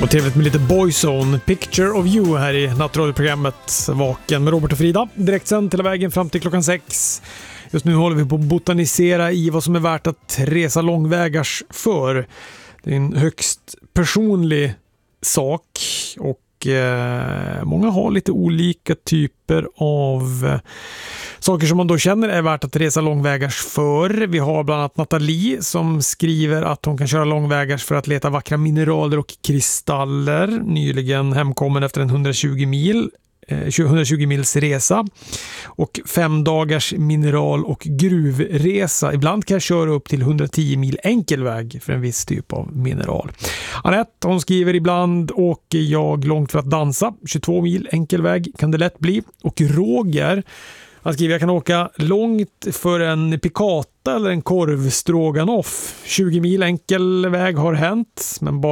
Och trevligt med lite Boyzone, Picture of You här i nattradioprogrammet Vaken med Robert och Frida. Direkt sen till vägen fram till klockan 6. Just nu håller vi på att botanisera i vad som är värt att resa långvägars för. Det är en högst personlig sak och många har lite olika typer av saker som man då känner är värt att resa långvägars för. Vi har bland annat Nathalie som skriver att hon kan köra långvägars för att leta vackra mineraler och kristaller. Nyligen hemkommen efter en 120 mils resa och 5 dagars mineral- och gruvresa. Ibland kan jag köra upp till 110 mil enkelväg för en viss typ av mineral. Anette, hon skriver ibland åker jag långt för att dansa. 22 mil enkelväg kan det lätt bli. Och Roger, han skriver jag kan åka långt för en pikata eller en korvstroganoff. 20 mil enkel väg har hänt, men bara